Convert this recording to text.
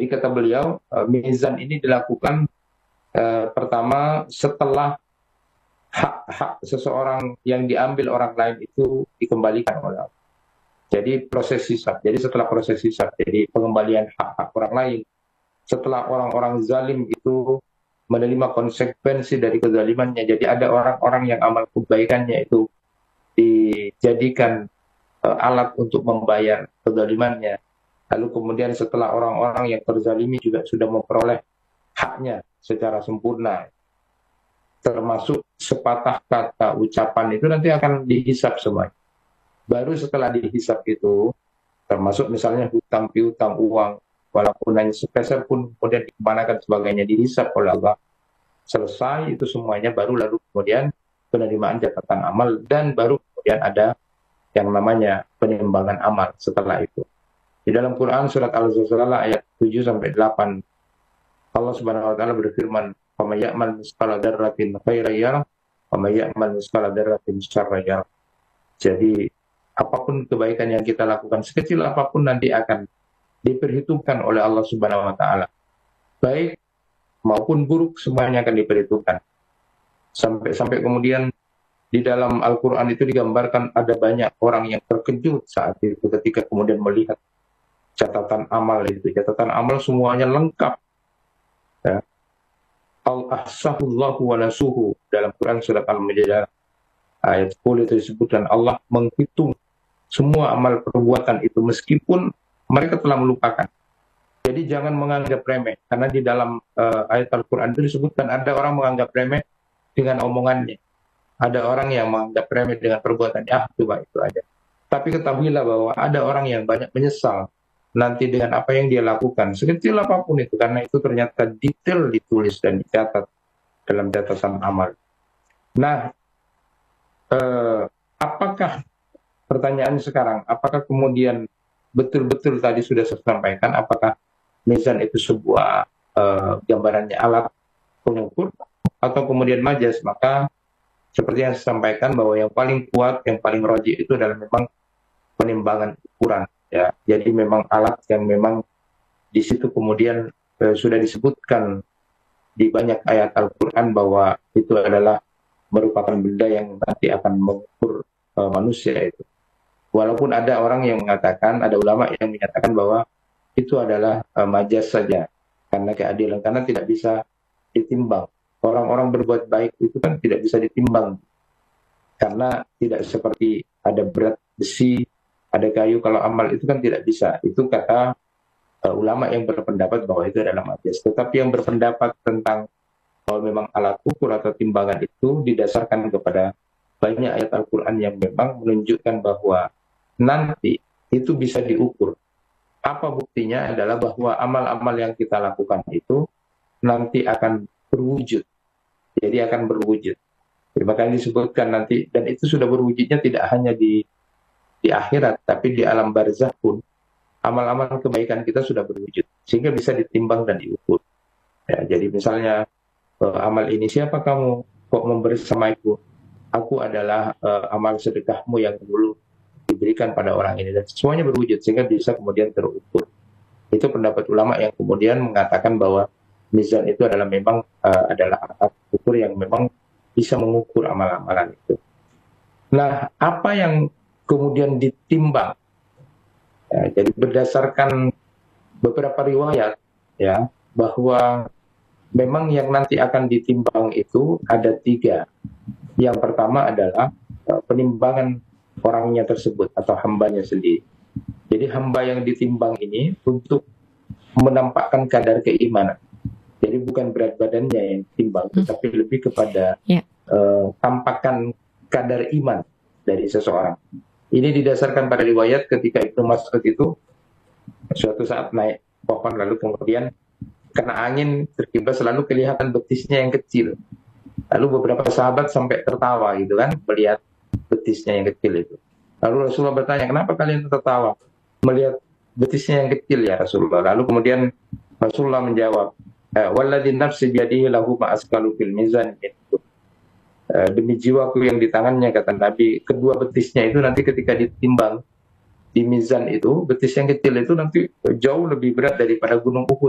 Jadi kata beliau, mizan ini dilakukan pertama setelah hak-hak seseorang yang diambil orang lain itu dikembalikan oleh Allah. Jadi proses hisab. Jadi setelah proses hisab, jadi pengembalian hak-hak orang lain. Setelah orang-orang zalim itu menerima konsekuensi dari kezalimannya. Jadi ada orang-orang yang amal kebaikannya itu dijadikan alat untuk membayar kezalimannya. Lalu kemudian setelah orang-orang yang terzalimi juga sudah memperoleh haknya secara sempurna, termasuk sepatah kata ucapan itu nanti akan dihisab semua. Baru setelah dihisab itu, termasuk misalnya hutang piutang uang, walaupun hanya sepeser pun kemudian dikemanakan sebagainya dihisab oleh Allah. Selesai itu semuanya, baru lalu kemudian penerimaan catatan amal, dan baru kemudian ada yang namanya penimbangan amal setelah itu. Di dalam Quran surat Al-Zalzalah ayat 7 sampai 8, Allah Subhanahu wa taala berfirman, "Wa may ya'mal mithqala dzarratin khairan yarah, wa may ya'mal mithqala dzarratin syarran yarah." Jadi apapun kebaikan yang kita lakukan, sekecil apapun nanti akan diperhitungkan oleh Allah Subhanahu wa taala. Baik maupun buruk semuanya akan diperhitungkan. Sampai kemudian di dalam Al-Qur'an itu digambarkan ada banyak orang yang terkejut saat itu ketika kemudian melihat catatan amal itu. Catatan amal semuanya lengkap. Ya. Al-ahsahullahu wa nasuhu, dalam Quran surat Al-Mujadalah ayat 10 itu disebutkan Allah menghitung semua amal perbuatan itu meskipun mereka telah melupakan. Jadi jangan menganggap remeh, karena di dalam ayat Al-Quran itu disebutkan ada orang menganggap remeh dengan omongannya, ada orang yang menganggap remeh dengan perbuatannya, coba itu aja. Tapi ketahuilah bahwa ada orang yang banyak menyesal nanti dengan apa yang dia lakukan, sekecil apapun itu, karena itu ternyata detail ditulis dan dicatat dalam catatan amal. Nah, apakah pertanyaan sekarang, apakah kemudian betul-betul tadi sudah saya sampaikan, apakah mizan itu sebuah gambarannya alat pengukur atau kemudian majas? Maka seperti yang saya sampaikan bahwa yang paling kuat, yang paling rajih itu adalah memang penimbangan ukuran. Ya, jadi memang alat yang memang di situ kemudian sudah disebutkan di banyak ayat Al-Quran bahwa itu adalah merupakan benda yang nanti akan mengukur manusia itu. Walaupun ada orang yang mengatakan, ada ulama yang menyatakan bahwa itu adalah majas saja karena keadilan, karena tidak bisa ditimbang. Orang-orang berbuat baik itu kan tidak bisa ditimbang karena tidak seperti ada berat besi, ada kayu. Kalau amal itu kan tidak bisa. Itu kata ulama yang berpendapat bahwa itu adalah majas. Tetapi yang berpendapat tentang bahwa memang alat ukur atau timbangan itu didasarkan kepada banyak ayat Al-Quran yang memang menunjukkan bahwa nanti itu bisa diukur. Apa buktinya adalah bahwa amal-amal yang kita lakukan itu nanti akan berwujud. Jadi akan berwujud. Jadi makanya disebutkan nanti, dan itu sudah berwujudnya tidak hanya di akhirat, tapi di alam barzah pun amal-amal kebaikan kita sudah berwujud, sehingga bisa ditimbang dan diukur. Ya, jadi misalnya amal ini, siapa kamu kok memberi samaiku? Aku adalah amal sedekahmu yang dulu diberikan pada orang ini, dan semuanya berwujud sehingga bisa kemudian terukur. Itu pendapat ulama yang kemudian mengatakan bahwa mizan itu adalah memang adalah alat ukur yang memang bisa mengukur amal-amalan itu. Nah, apa yang kemudian ditimbang? Ya, jadi berdasarkan beberapa riwayat ya bahwa memang yang nanti akan ditimbang itu ada 3. Yang pertama adalah penimbangan orangnya tersebut atau hambanya sendiri. Jadi hamba yang ditimbang ini untuk menampakkan kadar keimanan. Jadi bukan berat badannya yang ditimbang, tetapi lebih kepada tampakan kadar iman dari seseorang. Ini didasarkan pada riwayat ketika Ibnu Mas'ud itu suatu saat naik pohon lalu kemudian kena angin terkibas, selalu kelihatan betisnya yang kecil. Lalu beberapa sahabat sampai tertawa gitu kan melihat betisnya yang kecil itu. Lalu Rasulullah bertanya, kenapa kalian tertawa melihat betisnya yang kecil ya Rasulullah? Lalu kemudian Rasulullah menjawab, walladzi nafsi biyadihi lahu ma asqalu fil mizan. Demi jiwaku yang di tangannya, kata Nabi, kedua betisnya itu nanti ketika ditimbang di mizan itu, betis yang kecil itu nanti jauh lebih berat daripada gunung Uhud.